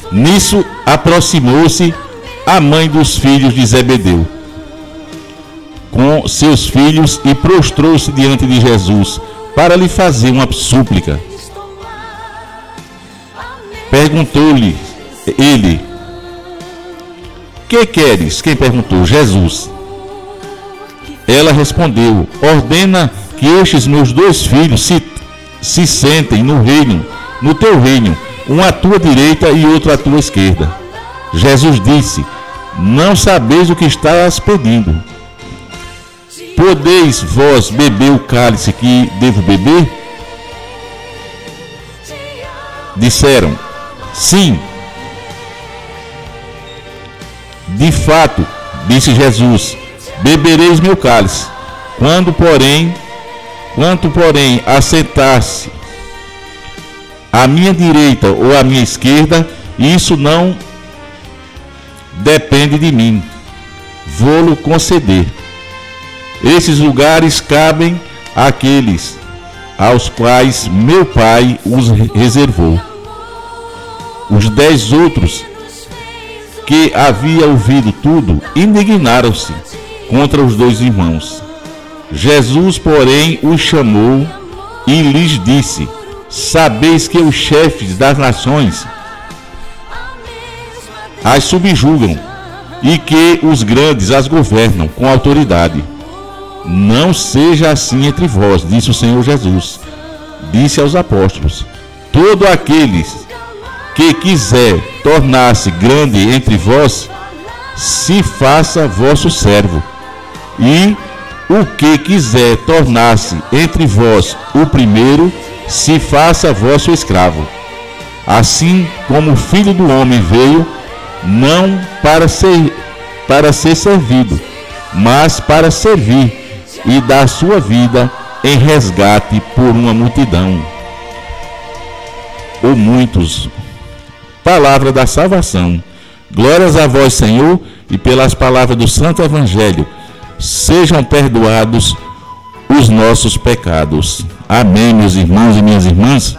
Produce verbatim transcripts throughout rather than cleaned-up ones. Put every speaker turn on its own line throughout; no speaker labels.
Nisso aproximou-se a mãe dos filhos de Zebedeu com seus filhos e prostrou-se diante de Jesus para lhe fazer uma súplica. Perguntou-lhe ele: que queres? Quem perguntou? Jesus. Ela respondeu: ordena que estes meus dois filhos se, se sentem no reino, no teu reino, um à tua direita e outro à tua esquerda. Jesus disse: não sabeis o que estás pedindo. Podeis vós beber o cálice que devo beber? Disseram: sim. De fato, disse Jesus, bebereis meu cálice. Quando, porém, quanto, porém, a sentar-se à minha direita ou à minha esquerda, isso não depende de mim. Vou-lo conceder. Esses lugares cabem àqueles aos quais meu Pai os reservou. Os dez outros que havia ouvido tudo indignaram-se contra os dois irmãos. Jesus, porém, os chamou e lhes disse: sabeis que os chefes das nações as subjugam e que os grandes as governam com autoridade. Não seja assim entre vós, disse o Senhor Jesus. Disse aos apóstolos: todo aquele que quiser tornar-se grande entre vós, se faça vosso servo. E o que quiser tornar-se entre vós o primeiro, se faça vosso escravo. Assim como o Filho do Homem veio, não para ser, para ser servido, mas para servir e dar sua vida em resgate por uma multidão ou muitos. Palavra da salvação. Glórias a vós, Senhor, e pelas palavras do Santo Evangelho sejam perdoados os nossos pecados. Amém, meus irmãos e minhas irmãs.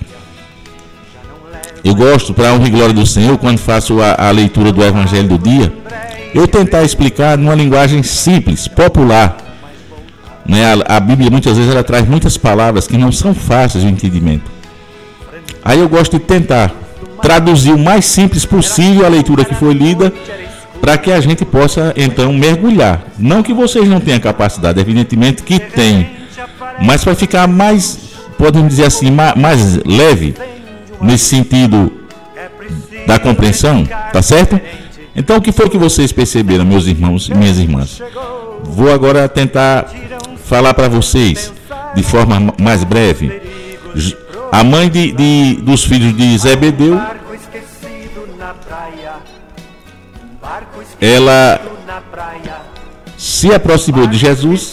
Eu gosto, para a honra e glória do Senhor, quando faço a, a leitura do Evangelho do dia, eu tentar explicar numa linguagem simples, popular. Né? A, a Bíblia, muitas vezes, ela traz muitas palavras que não são fáceis de entendimento. Aí eu gosto de tentar traduzir o mais simples possível a leitura que foi lida, para que a gente possa, então, mergulhar. Não que vocês não tenham capacidade, evidentemente que tem, mas para ficar mais, podemos dizer assim, mais, mais leve, nesse sentido da compreensão, tá certo? Então, o que foi que vocês perceberam, meus irmãos e minhas irmãs? Vou agora tentar falar para vocês, de forma mais breve. A mãe de, de, dos filhos de Zebedeu, ela se aproximou de Jesus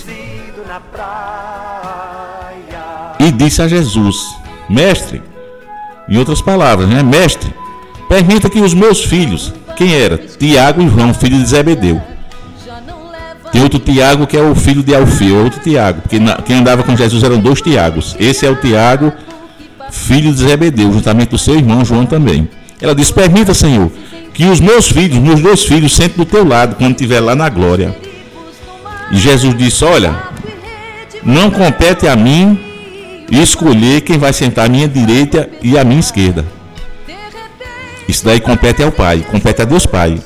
e disse a Jesus: mestre, em outras palavras, né? Mestre, permita que os meus filhos, quem era? Tiago e João, filho de Zebedeu. Tem outro Tiago que é o filho de Alfeu, outro Tiago, porque na, quem andava com Jesus eram dois Tiagos. Esse é o Tiago, filho de Zebedeu, juntamente do seu irmão João também. Ela disse: permita, Senhor, que os meus filhos, meus dois filhos, sentem do teu lado quando estiver lá na glória. E Jesus disse: olha, não compete a mim escolher quem vai sentar à minha direita e à minha esquerda. Isso daí compete ao Pai, compete a Deus Pai.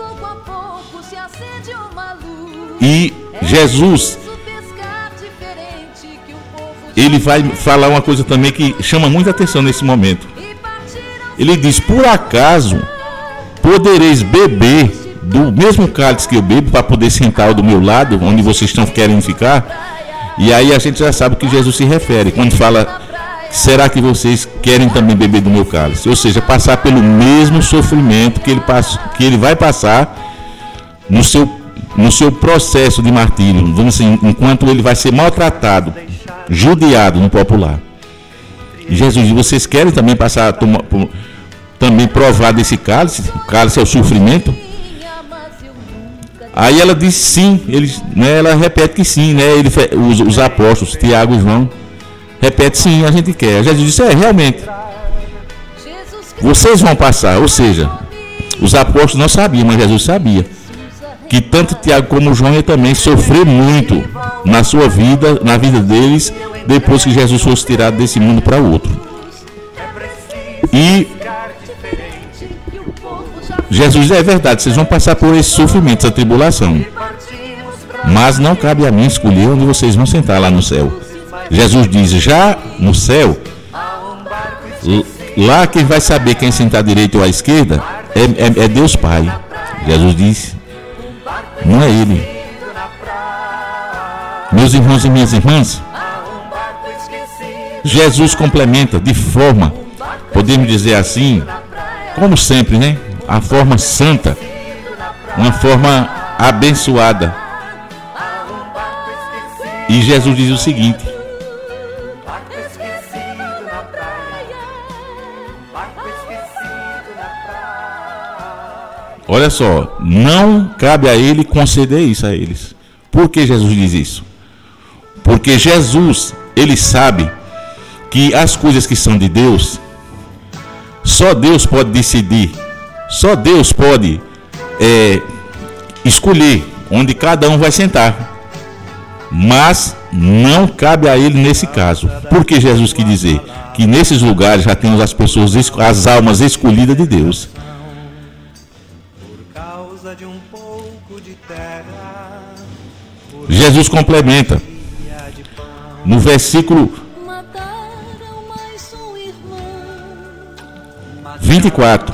E Jesus, ele vai falar uma coisa também que chama muita atenção nesse momento. Ele diz: por acaso podereis beber do mesmo cálice que eu bebo, para poder sentar do meu lado, onde vocês estão querendo ficar? E aí a gente já sabe o que Jesus se refere quando fala: será que vocês querem também beber do meu cálice? Ou seja, passar pelo mesmo sofrimento que ele, passa, que ele vai passar no seu, no seu processo de martírio, vamos dizer, enquanto ele vai ser maltratado, judiado no popular. E Jesus diz: vocês querem também passar, tomar, também provar desse cálice? O cálice é o sofrimento. Aí ela diz sim, ele, né, ela repete que sim, né, ele, os, os apóstolos, Tiago e João, repete sim, a gente quer. Jesus disse: é, realmente. Vocês vão passar, ou seja, os apóstolos não sabiam, mas Jesus sabia que tanto Tiago como João iam também sofrer muito na sua vida, na vida deles, depois que Jesus fosse tirado desse mundo para outro. E Jesus diz, é verdade, vocês vão passar por esse sofrimento, essa tribulação, mas não cabe a mim escolher onde vocês vão sentar lá no céu. Jesus diz, já no céu, lá quem vai saber quem sentar à direita ou à esquerda é, é, é Deus Pai. Jesus disse, não é Ele. Meus irmãos e minhas irmãs, Jesus complementa de forma, podemos dizer assim, como sempre, né? A forma santa, uma forma abençoada. E Jesus diz o seguinte: olha só, não cabe a ele conceder isso a eles. Por que Jesus diz isso? Porque Jesus, ele sabe que as coisas que são de Deus, só Deus pode decidir, só Deus pode é, escolher onde cada um vai sentar. Mas não cabe a ele nesse caso. Por que Jesus quis dizer? Que nesses lugares já temos as pessoas, as almas escolhidas de Deus. Jesus complementa no versículo vinte e quatro.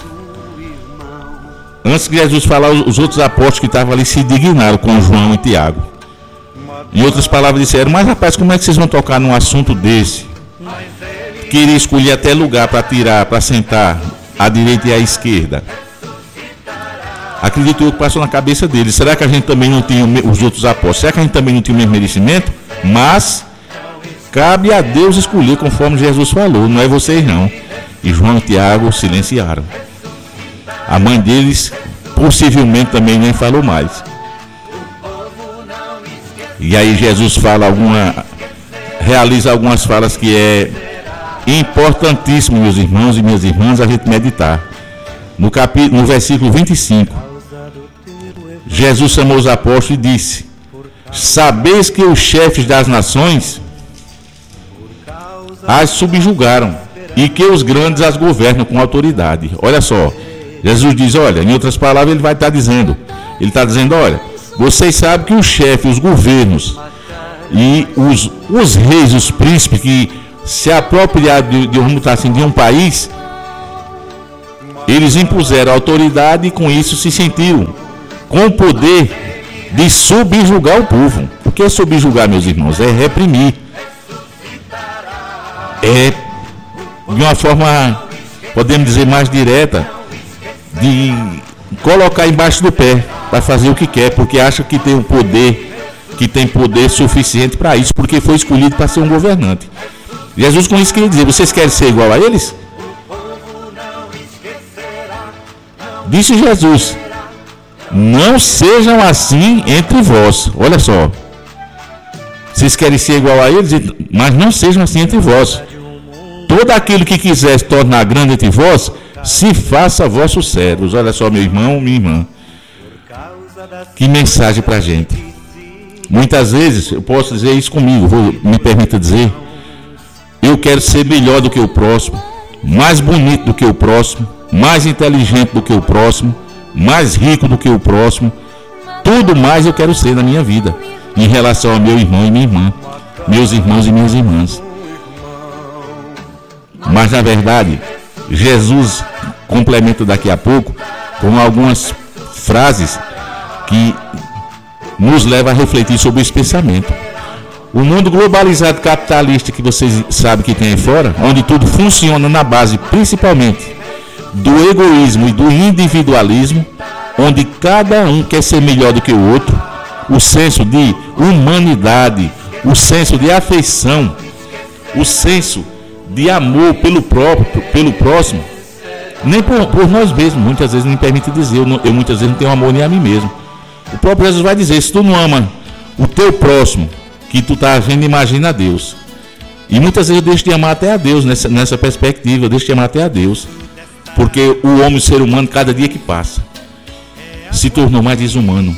Antes de Jesus falar, os outros apóstolos que estavam ali se indignaram com João e Tiago. Em outras palavras disseram, mas rapaz, como é que vocês vão tocar num assunto desse? Queria escolher até lugar para tirar, para sentar à direita e à esquerda. Acredito eu que passou na cabeça deles. Será que a gente também não tinha, os outros apóstolos, será que a gente também não tinha o mesmo merecimento? Mas cabe a Deus escolher conforme Jesus falou, não é vocês não. E João e Tiago silenciaram. A mãe deles possivelmente também nem falou mais. E aí Jesus fala alguma, realiza algumas falas que é importantíssimo, meus irmãos e minhas irmãs, a gente meditar. No capítulo, no versículo vinte e cinco, Jesus chamou os apóstolos e disse: sabeis que os chefes das nações as subjugaram e que os grandes as governam com autoridade. Olha só, Jesus diz, olha, em outras palavras ele vai estar dizendo, ele está dizendo, olha, vocês sabem que os chefes, os governos e os, os reis, os príncipes que se apropriaram de, de, vamos botar assim, de um país, eles impuseram autoridade e com isso se sentiram com o poder de subjugar o povo. O que é subjugar, meus irmãos? É reprimir. É de uma forma, podemos dizer, mais direta, de colocar embaixo do pé para fazer o que quer, porque acha que tem o poder, que tem poder suficiente para isso, porque foi escolhido para ser um governante. Jesus com isso queria dizer, vocês querem ser igual a eles? Disse Jesus, não sejam assim entre vós. Olha só, vocês querem ser igual a eles, mas não sejam assim entre vós. Todo aquele que quiser se tornar grande entre vós, se faça vossos servos. Olha só, meu irmão, minha irmã, que mensagem para a gente. Muitas vezes, eu posso dizer isso comigo, vou, me permita dizer, eu quero ser melhor do que o próximo, mais bonito do que o próximo, mais inteligente do que o próximo, mais rico do que o próximo. Tudo mais eu quero ser na minha vida, em relação ao meu irmão e minha irmã, meus irmãos e minhas irmãs. Mas na verdade, Jesus complementa daqui a pouco com algumas frases que nos levam a refletir sobre esse pensamento. O mundo globalizado capitalista que vocês sabem que tem aí fora, onde tudo funciona na base principalmente do egoísmo e do individualismo, onde cada um quer ser melhor do que o outro, o senso de humanidade, o senso de afeição, o senso de amor pelo próprio, pelo próximo, nem por, por nós mesmos, muitas vezes me permite dizer, eu, não, eu muitas vezes não tenho amor nem a mim mesmo. O próprio Jesus vai dizer, se tu não ama o teu próximo, que tu está vendo, imagina a Deus. E muitas vezes eu deixo de amar até a Deus, nessa, nessa perspectiva, eu deixo de amar até a Deus. Porque o homem, o ser humano, cada dia que passa, se tornou mais desumano.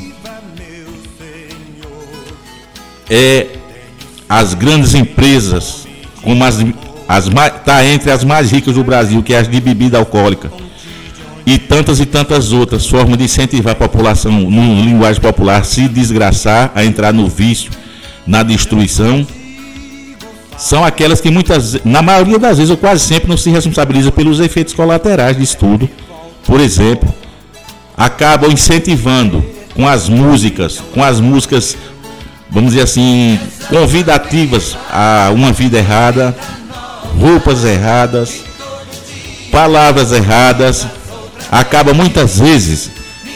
É as grandes empresas, como as, as está entre as mais ricas do Brasil, que é as de bebida alcoólica, e tantas e tantas outras formas de incentivar a população, no linguagem popular, se desgraçar, a entrar no vício, na destruição, são aquelas que muitas, na maioria das vezes, ou quase sempre, não se responsabilizam pelos efeitos colaterais disso tudo. Por exemplo, acabam incentivando com as músicas, com as músicas, vamos dizer assim, convidativas a uma vida errada, roupas erradas, palavras erradas, acaba muitas vezes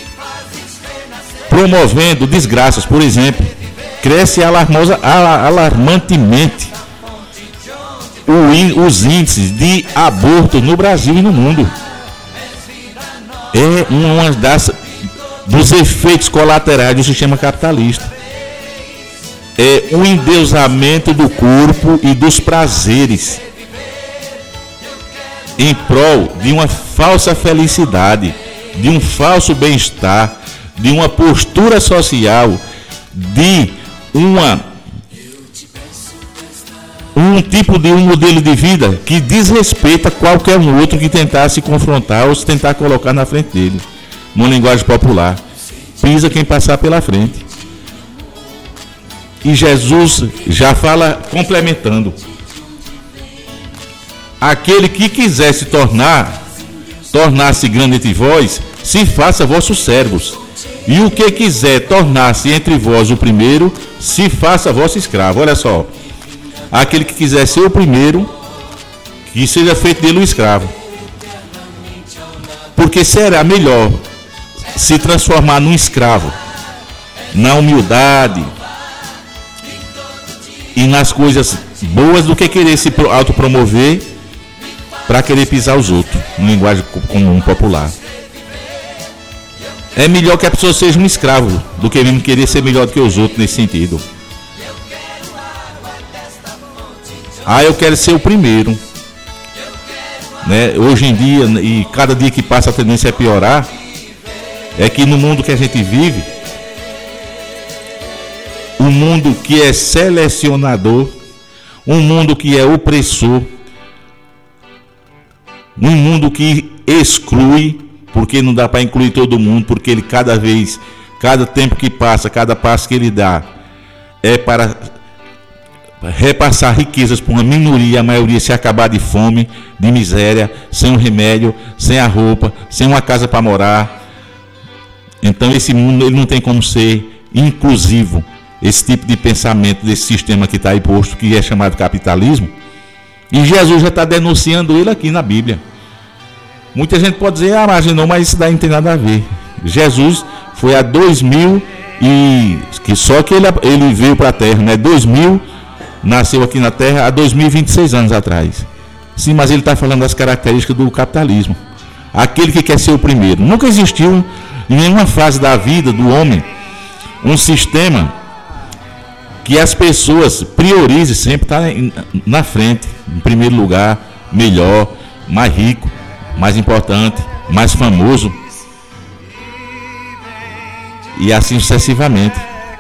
promovendo desgraças. Por exemplo, cresce alarmosa, alarmantemente o, os índices de aborto no Brasil e no mundo. É uma das dos efeitos colaterais do sistema capitalista. É o endeusamento do corpo e dos prazeres em prol de uma falsa felicidade, de um falso bem-estar, de uma postura social, de uma um tipo de um modelo de vida que desrespeita qualquer um outro que tentar se confrontar ou se tentar colocar na frente dele. Numa linguagem popular, pisa quem passar pela frente. E Jesus já fala complementando: aquele que quiser se tornar, tornar-se grande entre vós, se faça vossos servos. E o que quiser tornar-se entre vós o primeiro, se faça vosso escravo. Olha só, aquele que quiser ser o primeiro, que seja feito dele um escravo. Porque será melhor se transformar num escravo na humildade e nas coisas boas, do que querer se autopromover para querer pisar os outros, em linguagem comum popular. É melhor que a pessoa seja um escravo do que mesmo querer ser melhor do que os outros nesse sentido. Ah, eu quero ser o primeiro, né? Hoje em dia, e cada dia que passa a tendência é piorar, é que no mundo que a gente vive, um mundo que é selecionador, um mundo que é opressor, um mundo que exclui, porque não dá para incluir todo mundo, porque ele cada vez, cada tempo que passa, cada passo que ele dá, é para repassar riquezas para uma minoria, a maioria se acabar de fome, de miséria, sem um remédio, sem a roupa, sem uma casa para morar. Então esse mundo ele não tem como ser inclusivo, esse tipo de pensamento desse sistema que está aí posto, que é chamado capitalismo. E Jesus já está denunciando ele aqui na Bíblia. Muita gente pode dizer: ah, mas não, mas isso daí não tem nada a ver. Jesus foi há dois mil e que só que ele, ele veio para a Terra, né? Dois mil, nasceu aqui na Terra há dois mil e vinte e seis anos atrás. Sim, mas ele está falando das características do capitalismo. Aquele que quer ser o primeiro. Nunca existiu em nenhuma fase da vida do homem um sistema que as pessoas priorizem sempre estar na frente, em primeiro lugar, melhor, mais rico, mais importante, mais famoso, e assim sucessivamente.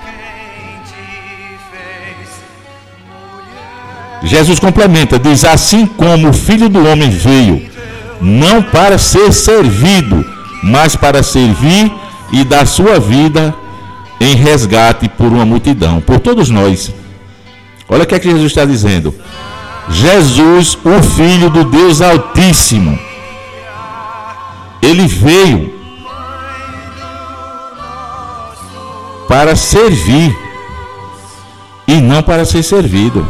Jesus complementa, diz: assim como o Filho do Homem veio, não para ser servido, mas para servir e dar sua vida em resgate por uma multidão, por todos nós. Olha o que é que Jesus está dizendo. Jesus, o Filho do Deus Altíssimo, ele veio para servir e não para ser servido.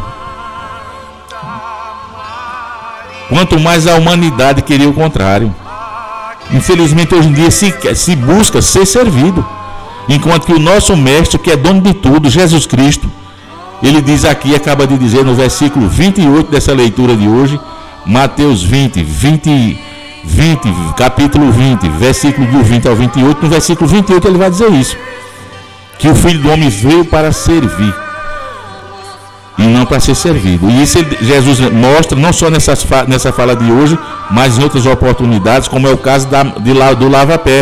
Quanto mais a humanidade queria o contrário. Infelizmente hoje em dia se, se busca ser servido, enquanto que o nosso mestre, que é dono de tudo, Jesus Cristo, ele diz aqui, acaba de dizer no versículo vinte e oito dessa leitura de hoje, Mateus vinte, vinte, vinte, capítulo vinte, versículo do vinte ao vinte e oito, no versículo vinte e oito ele vai dizer isso, que o Filho do Homem veio para servir e não para ser servido. E isso ele, Jesus mostra não só nessas, nessa fala de hoje, mas em outras oportunidades, como é o caso da, de, do lava-pé.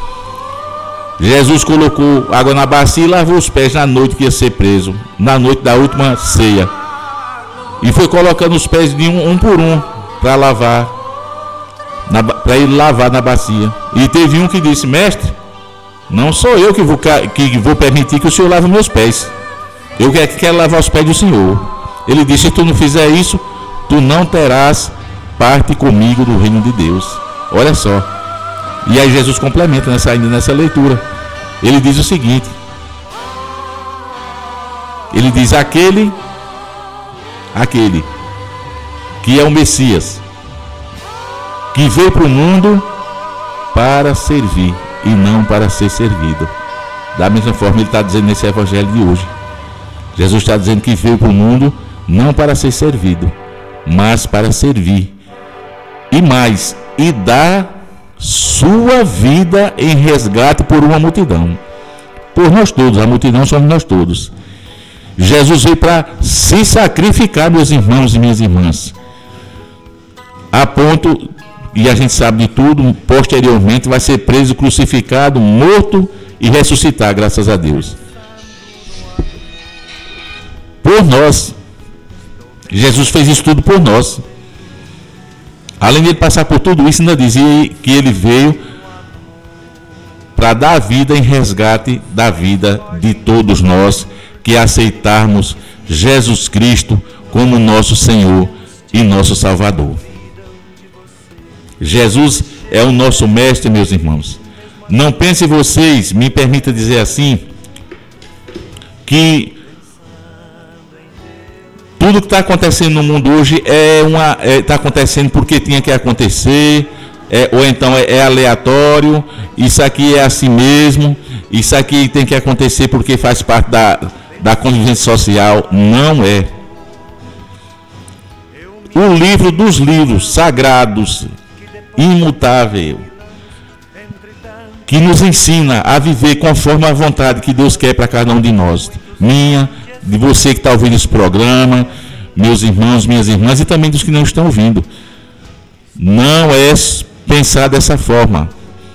Jesus colocou água na bacia e lavou os pés na noite que ia ser preso, na noite da última ceia. E foi colocando os pés de um, um por um para lavar, para ele lavar na bacia. E teve um que disse: mestre, não sou eu que vou, que vou permitir que o senhor lave meus pés. Eu que quero lavar os pés do Senhor. Ele disse: se tu não fizer isso, tu não terás parte comigo no reino de Deus. Olha só. E aí Jesus complementa nessa, ainda nessa leitura. Ele diz o seguinte: ele diz, aquele, aquele que é o Messias, que veio para o mundo para servir e não para ser servido. Da mesma forma ele está dizendo nesse evangelho de hoje. Jesus está dizendo que veio para o mundo não para ser servido, mas para servir. E mais, e dar sua vida em resgate por uma multidão. Por nós todos, a multidão somos nós todos. Jesus veio para se sacrificar, meus irmãos e minhas irmãs. A ponto, e a gente sabe de tudo, posteriormente vai ser preso, crucificado, morto e ressuscitar, graças a Deus. Por nós. Jesus fez isso tudo por nós. Além de ele passar por tudo isso, ainda dizia que ele veio para dar vida em resgate da vida de todos nós que aceitarmos Jesus Cristo como nosso Senhor e nosso Salvador. Jesus é o nosso mestre, meus irmãos. Não pensem vocês, me permita dizer assim, que tudo que está acontecendo no mundo hoje é uma está é, tá acontecendo porque tinha que acontecer, é, ou então é, é aleatório, isso aqui é assim mesmo, isso aqui tem que acontecer porque faz parte da, da convivência social. Não é. O livro dos livros sagrados, imutável, que nos ensina a viver conforme a vontade que Deus quer para cada um de nós, minha, de você que está ouvindo esse programa, meus irmãos, minhas irmãs, e também dos que não estão ouvindo. Não é pensar dessa forma.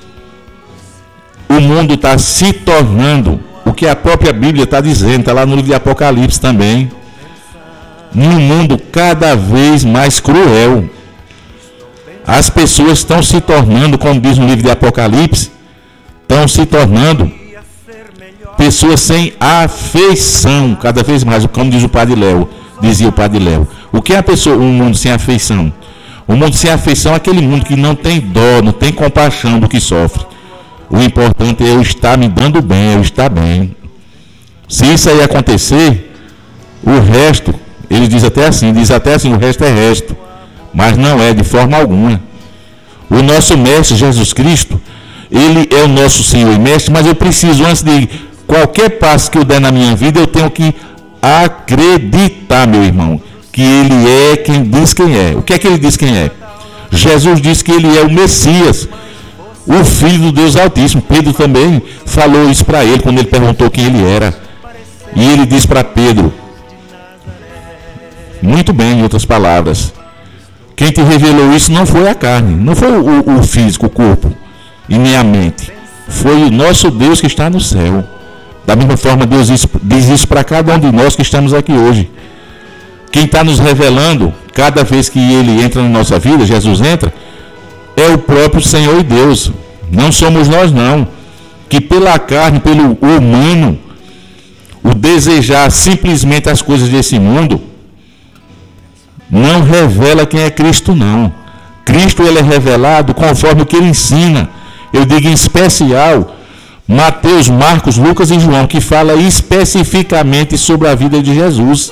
O mundo está se tornando o que a própria Bíblia está dizendo, está lá no livro de Apocalipse também. Um mundo cada vez mais cruel. As pessoas estão se tornando, como diz no livro de Apocalipse, estão se tornando pessoas sem afeição, cada vez mais, como diz o Padre Léo, dizia o Padre Léo. O que é a pessoa, um mundo sem afeição? O mundo sem afeição é aquele mundo que não tem dó, não tem compaixão do que sofre. O importante é eu estar me dando bem, eu estar bem. Se isso aí acontecer, o resto, ele diz até assim, diz até assim, o resto é resto. Mas não é de forma alguma. O nosso mestre Jesus Cristo, ele é o nosso Senhor e mestre, mas eu preciso, antes de qualquer passo que eu der na minha vida, eu tenho que acreditar, meu irmão, que ele é quem diz quem é. O que é que ele diz quem é? Jesus diz que ele é o Messias, o Filho do Deus Altíssimo. Pedro também falou isso para ele, quando ele perguntou quem ele era. E ele diz para Pedro, muito bem, em outras palavras, quem te revelou isso não foi a carne, não foi o, o físico, o corpo e nem a mente. Foi o nosso Deus que está no céu. Da mesma forma, Deus diz isso para cada um de nós que estamos aqui hoje. Quem está nos revelando, cada vez que ele entra na nossa vida, Jesus entra, é o próprio Senhor e Deus. Não somos nós, não. Que pela carne, pelo humano, o desejar simplesmente as coisas desse mundo, não revela quem é Cristo, não. Cristo, ele é revelado conforme o que ele ensina. Eu digo em especial Mateus, Marcos, Lucas e João, que fala especificamente sobre a vida de Jesus.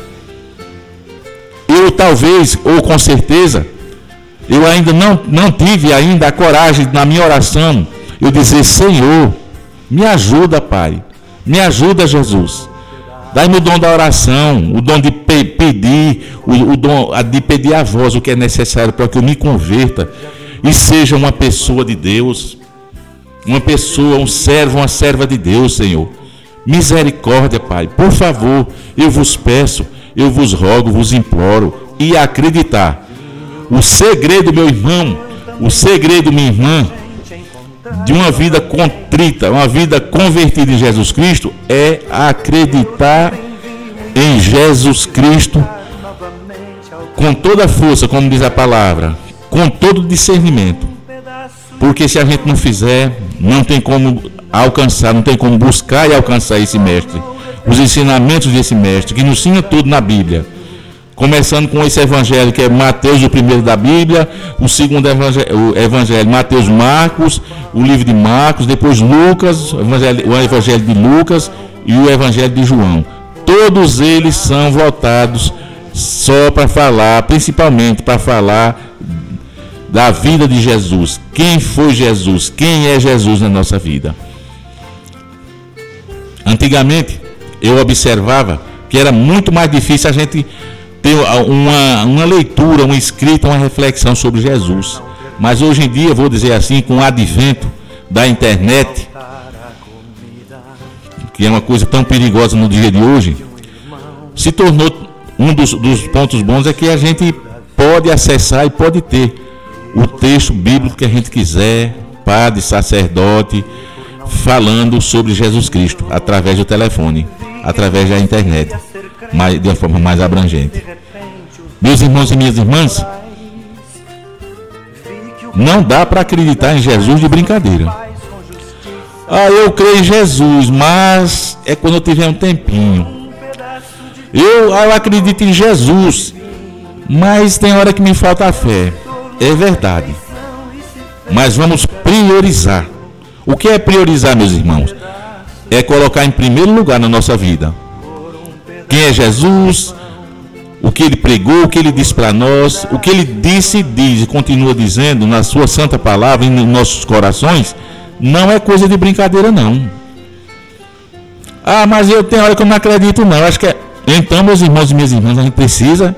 Eu talvez, ou com certeza, eu ainda não, não tive ainda a coragem na minha oração, eu dizer, Senhor, me ajuda, Pai, me ajuda, Jesus. Dai-me o dom da oração, o dom de pe- pedir, o, o dom de pedir a voz o que é necessário para que eu me converta e seja uma pessoa de Deus, uma pessoa, um servo, uma serva de Deus, Senhor. Misericórdia, Pai, por favor, eu vos peço, eu vos rogo, vos imploro, e acreditar. O segredo, meu irmão, o segredo, minha irmã, de uma vida contrita, uma vida convertida em Jesus Cristo, é acreditar em Jesus Cristo com toda a força, como diz a palavra, com todo o discernimento. Porque se a gente não fizer, não tem como alcançar, não tem como buscar e alcançar esse mestre, os ensinamentos desse mestre, que nos ensina tudo na Bíblia. Começando com esse evangelho que é Mateus, o primeiro da Bíblia, o segundo evangelho, o evangelho Mateus, Marcos, o livro de Marcos, depois Lucas, o evangelho, o evangelho de Lucas e o evangelho de João. Todos eles são voltados só para falar, principalmente para falar da vida de Jesus. Quem foi Jesus? Quem é Jesus na nossa vida? Antigamente, eu observava que era muito mais difícil a gente ter uma, uma leitura, uma escrita, uma reflexão sobre Jesus. Mas hoje em dia, vou dizer assim, com o advento da internet, que é uma coisa tão perigosa no dia de hoje, se tornou um dos, dos pontos bons é que a gente pode acessar e pode ter o texto bíblico que a gente quiser, padre, sacerdote, falando sobre Jesus Cristo, através do telefone, através da internet, mais, de uma forma mais abrangente. Meus irmãos e minhas irmãs, não dá para acreditar em Jesus de brincadeira. Ah, eu creio em Jesus, mas é quando eu tiver um tempinho. Eu, eu acredito em Jesus, mas tem hora que me falta a fé. É verdade. Mas vamos priorizar. O que é priorizar, meus irmãos? É colocar em primeiro lugar na nossa vida quem é Jesus, o que ele pregou, o que ele disse para nós, o que ele disse e diz e continua dizendo na sua santa palavra e nos nossos corações. Não é coisa de brincadeira, não. Ah, mas eu tenho hora que eu não acredito, não. Acho que é... Então, meus irmãos e minhas irmãs, a gente precisa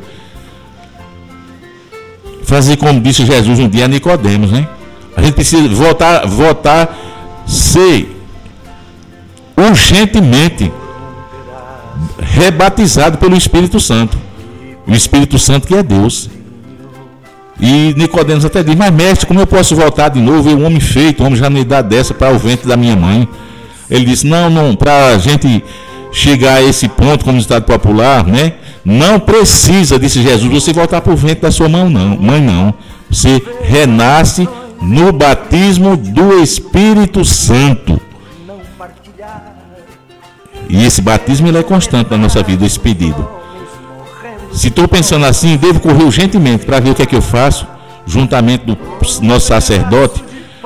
fazer como disse Jesus um dia a Nicodemos, né? A gente precisa voltar, voltar, ser urgentemente rebatizado pelo Espírito Santo. O Espírito Santo que é Deus. E Nicodemos até diz, mas mestre, como eu posso voltar de novo? Eu, um homem feito, um homem já me dá dessa para o ventre da minha mãe. Ele disse, não, não, para a gente chegar a esse ponto, como estado popular, né? Não precisa, disse Jesus, você voltar para o ventre da sua mãe, não. Mãe, não. Você renasce no batismo do Espírito Santo. E esse batismo ele é constante na nossa vida, esse pedido. Se estou pensando assim, devo correr urgentemente para ver o que é que eu faço, juntamente do nosso sacerdote.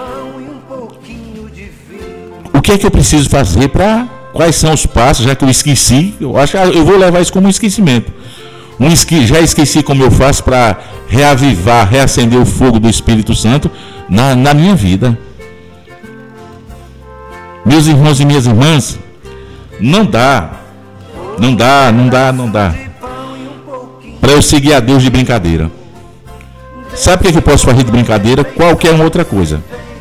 O que é que eu preciso fazer para... Quais são os passos, já que eu esqueci? Eu acho que eu vou levar isso como um esquecimento. Um esqui, já esqueci como eu faço para reavivar, reacender o fogo do Espírito Santo na, na minha vida. Meus irmãos e minhas irmãs, não dá, não dá, não dá, não dá para eu seguir a Deus de brincadeira. Sabe o que eu posso fazer de brincadeira? Qualquer outra coisa.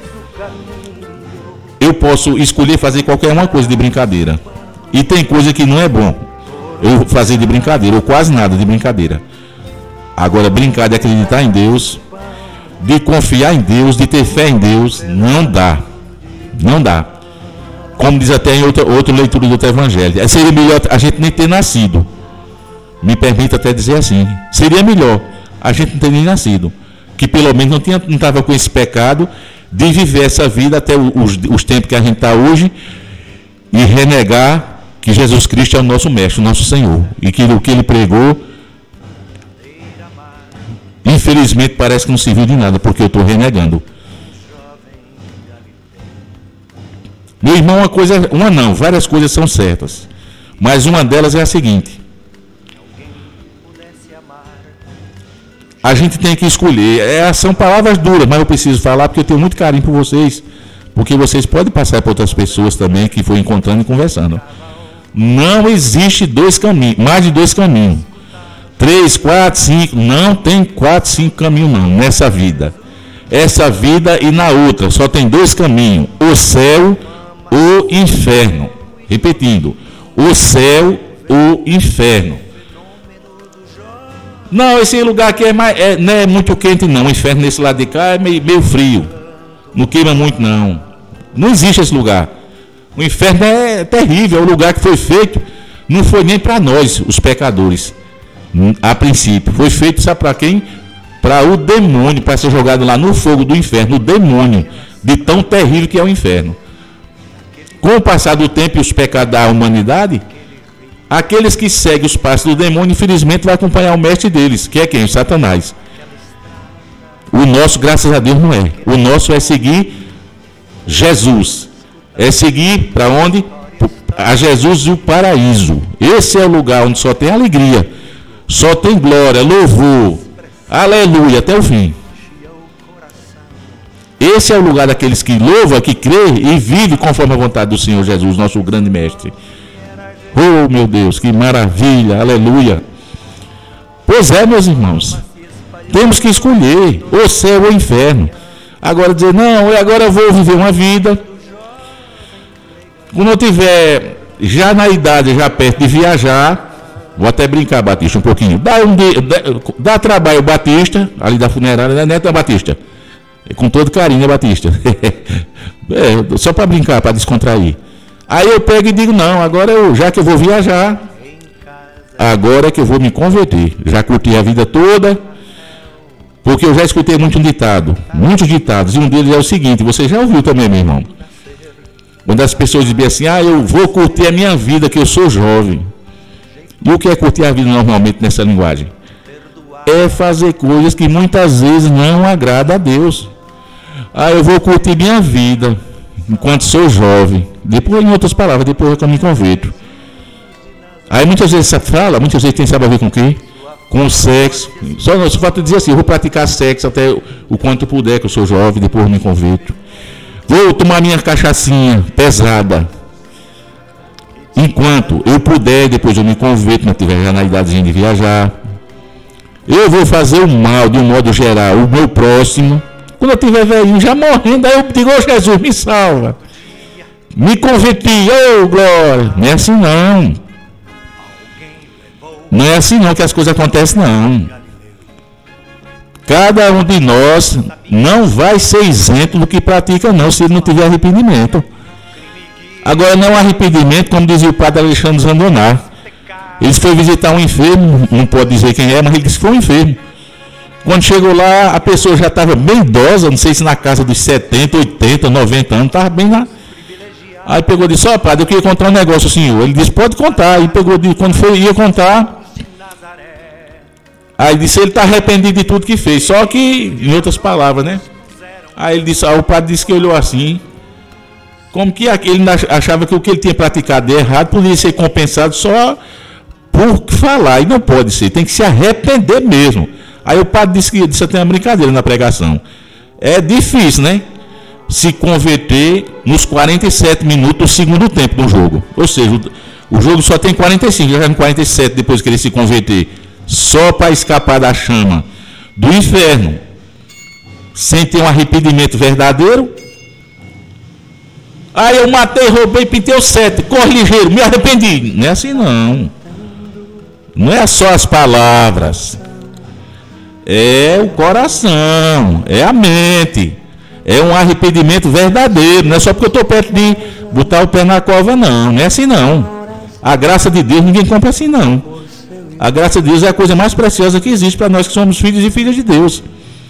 Eu posso escolher fazer qualquer uma coisa de brincadeira. E tem coisa que não é bom eu fazer de brincadeira, ou quase nada de brincadeira. Agora, brincar de acreditar em Deus, de confiar em Deus, de ter fé em Deus, não dá. Não dá. Como diz até em outra, outra leitura do outro evangelho. Seria melhor a gente nem ter nascido. Me permita até dizer assim. Seria melhor a gente não ter nem nascido. Que pelo menos não tinha, não estava com esse pecado de viver essa vida até os, os tempos que a gente está hoje e renegar que Jesus Cristo é o nosso mestre, o nosso Senhor. E que o que ele pregou, infelizmente, parece que não serviu de nada, porque eu estou renegando. Meu irmão, uma coisa, uma não, várias coisas são certas. Mas uma delas é a seguinte. A gente tem que escolher. É, são palavras duras, mas eu preciso falar porque eu tenho muito carinho por vocês. Porque vocês podem passar para outras pessoas também que foi encontrando e conversando. Não existe dois caminhos, mais de dois caminhos. Três, quatro, cinco. Não tem quatro, cinco caminhos não, nessa vida. Essa vida e na outra. Só tem dois caminhos. O céu, o inferno. Repetindo. O céu, o inferno. Não, esse lugar aqui é mais, é, não é muito quente não, o inferno nesse lado de cá é meio, meio frio, não queima muito não, não existe esse lugar. O inferno é terrível, é o lugar que foi feito, não foi nem para nós, os pecadores, a princípio, foi feito, sabe para quem? Para o demônio, para ser jogado lá no fogo do inferno, o demônio, de tão terrível que é o inferno. Com o passar do tempo e os pecados da humanidade, aqueles que seguem os passos do demônio, infelizmente, vai acompanhar o mestre deles, que é quem? Satanás. O nosso, graças a Deus, não é. O nosso é seguir Jesus. É seguir para onde? A Jesus e o paraíso. Esse é o lugar onde só tem alegria, só tem glória, louvor, aleluia, até o fim. Esse é o lugar daqueles que louvam, que crê e vive conforme a vontade do Senhor Jesus, nosso grande mestre. Oh, meu Deus, que maravilha, aleluia. Pois é, meus irmãos, temos que escolher o céu ou o inferno. Agora dizer, não, agora eu vou viver uma vida. Quando eu tiver já na idade, já perto de viajar, vou até brincar, Batista, um pouquinho. Dá, um, dá, dá trabalho, Batista, ali da funerária, né, Neto Batista? Com todo carinho, né, Batista? É, só para brincar, para descontrair. Aí eu pego e digo, não, agora eu, já que eu vou viajar, agora é que eu vou me converter. Já curti a vida toda, porque eu já escutei muito um ditado, muitos ditados, e um deles é o seguinte, você já ouviu também, meu irmão? Quando as pessoas dizem assim, ah, eu vou curtir a minha vida, que eu sou jovem. E o que é curtir a vida normalmente nessa linguagem? É fazer coisas que muitas vezes não agradam a Deus. Ah, eu vou curtir minha vida enquanto sou jovem. Depois, em outras palavras, depois que eu me converto. Aí muitas vezes você fala, muitas vezes tem sabe a ver com o quê? Com o sexo. Só o fato de dizer assim, eu vou praticar sexo até o quanto puder, que eu sou jovem, depois eu me converto. Vou tomar minha cachaçinha pesada. Enquanto eu puder, depois eu me converto, não estiver já na idade de viajar. Eu vou fazer o mal, de um modo geral, o meu próximo. Quando eu estiver velhinho, já morrendo, aí eu digo, ô Jesus, me salva. Me converti, ô glória. Não é assim não. Não é assim não que as coisas acontecem não. Cada um de nós não vai ser isento do que pratica não, se ele não tiver arrependimento. Agora não é um arrependimento, como dizia o padre Alexandre Zandonar. Ele foi visitar um enfermo, não pode dizer quem é, mas ele disse que foi um enfermo. Quando chegou lá, a pessoa já estava bem idosa, não sei se na casa dos setenta, oitenta, noventa anos, estava bem lá. Aí pegou e disse, ó, padre, eu queria contar um negócio, senhor. Ele disse, pode contar. Aí pegou, quando foi, ia contar, aí disse, ele está arrependido de tudo que fez, só que, em outras palavras, né? Aí ele disse, ah, o padre disse que olhou assim, como que ele achava que o que ele tinha praticado de errado podia ser compensado só por falar, e não pode ser, tem que se arrepender mesmo. Aí o padre disse que isso tem uma brincadeira na pregação. É difícil, né? Se converter nos quarenta e sete minutos do segundo tempo do jogo. Ou seja, o, o jogo só tem quarenta e cinco, já no quarenta e sete depois que ele se converter. Só para escapar da chama do inferno, sem ter um arrependimento verdadeiro. Aí eu matei, roubei, pintei o sete, corre ligeiro, me arrependi. Não é assim não. Não é só as palavras. É o coração, é a mente. É um arrependimento verdadeiro. Não é só porque eu estou perto de botar o pé na cova, não. Não é assim não. A graça de Deus ninguém compra assim não. A graça de Deus é a coisa mais preciosa que existe para nós que somos filhos e filhas de Deus.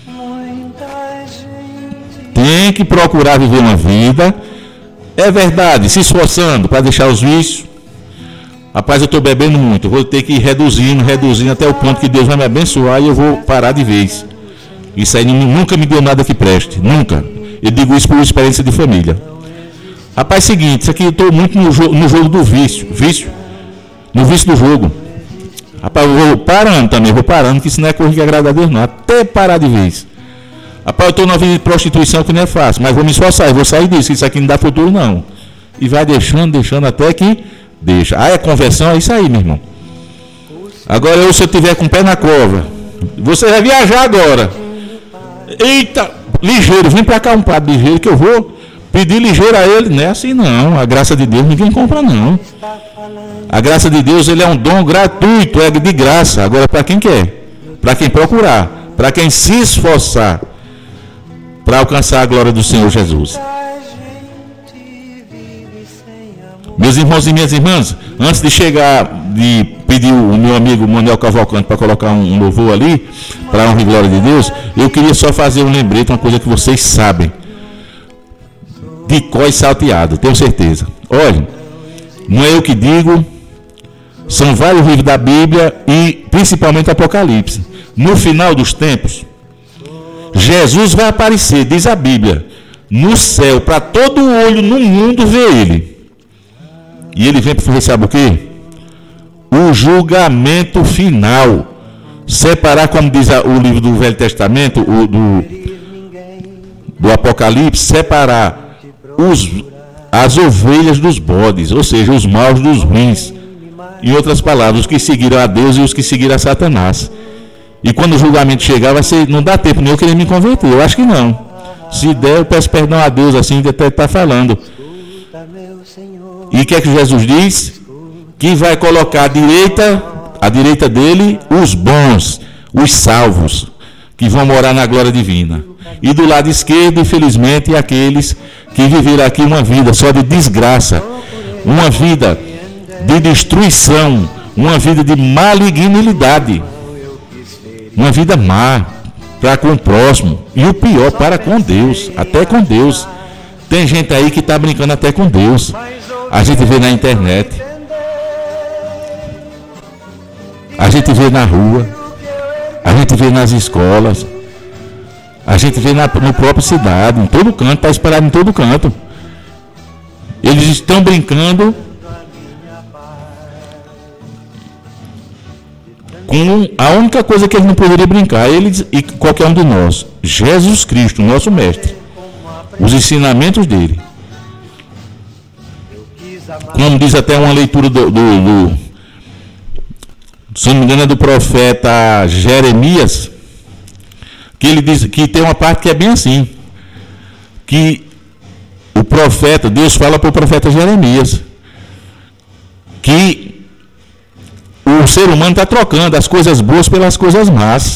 Tem que procurar viver uma vida, é verdade, se esforçando para deixar os vícios. Rapaz, eu estou bebendo muito, eu vou ter que ir reduzindo, reduzindo até o ponto que Deus vai me abençoar e eu vou parar de vez. Isso aí nunca me deu nada que preste, nunca. Eu digo isso por experiência de família. Rapaz, seguinte, isso aqui eu estou muito no jogo, no jogo do vício, vício, no vício do jogo. Rapaz, eu vou parando também, vou parando, que isso não é coisa que agrada a Deus não, até parar de vez. Rapaz, eu estou na vida de prostituição que não é fácil, mas vou me esforçar, eu vou sair disso, isso aqui não dá futuro não. E vai deixando, deixando até que deixa. Ah, é conversão, é isso aí, meu irmão. Agora eu, se eu tiver com o pé na cova, você vai viajar agora. Eita, ligeiro, vem pra cá um padre ligeiro que eu vou pedir ligeiro a ele. Não é assim não, a graça de Deus ninguém compra não. A graça de Deus, ele é um dom gratuito, é de graça. Agora para quem quer? para quem procurar, para quem se esforçar para alcançar a glória do Senhor Jesus. Meus irmãos e minhas irmãs, antes de chegar, de pedir o meu amigo Manuel Cavalcante para colocar um, um louvor ali, para a honra e glória de Deus, eu queria só fazer um lembrete, uma coisa que vocês sabem, de có e salteado, tenho certeza. Olha, não é eu que digo, são vários livros da Bíblia e principalmente Apocalipse. No final dos tempos, Jesus vai aparecer, diz a Bíblia, no céu, para todo olho no mundo ver ele. E ele vem para fazer, sabe o quê? O julgamento final. Separar, como diz o livro do Velho Testamento, o do, do Apocalipse, separar os, as ovelhas dos bodes, ou seja, os maus dos ruins. Em outras palavras, os que seguiram a Deus e os que seguiram a Satanás. E quando o julgamento chegar, vai ser, não dá tempo nem eu querer me converter. Eu acho que não. Se der, eu peço perdão a Deus, assim, até está falando. E o que é que Jesus diz? Que vai colocar à direita, à direita dele, os bons, os salvos, que vão morar na glória divina. E do lado esquerdo, infelizmente, aqueles que viveram aqui uma vida só de desgraça, uma vida de destruição, uma vida de malignidade, uma vida má para com o próximo, e o pior, para com Deus, até com Deus. Tem gente aí que está brincando até com Deus. A gente vê na internet, a gente vê na rua, a gente vê nas escolas, a gente vê na no própria cidade, em todo canto, está espalhado em todo canto. Eles estão brincando com a única coisa que eles não poderiam brincar, eles e qualquer um de nós, Jesus Cristo, nosso mestre, os ensinamentos dele. Como diz até uma leitura do, do, do se não me engano é do profeta Jeremias, que ele diz que tem uma parte que é bem assim, que o profeta, Deus fala para o profeta Jeremias, que o ser humano está trocando as coisas boas pelas coisas más.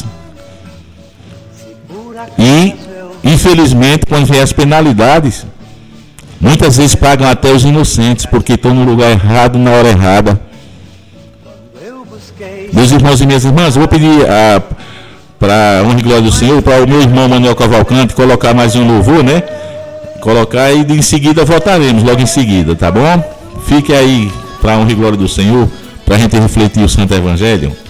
E, infelizmente, quando vem as penalidades, muitas vezes pagam até os inocentes, porque estão no lugar errado, na hora errada. Meus irmãos e minhas irmãs, eu vou pedir para a honra e glória do Senhor, para o meu irmão Manuel Cavalcante colocar mais um louvor, né? Colocar e em seguida votaremos, logo em seguida, tá bom? Fique aí para a honra e glória do Senhor, para a gente refletir o Santo Evangelho.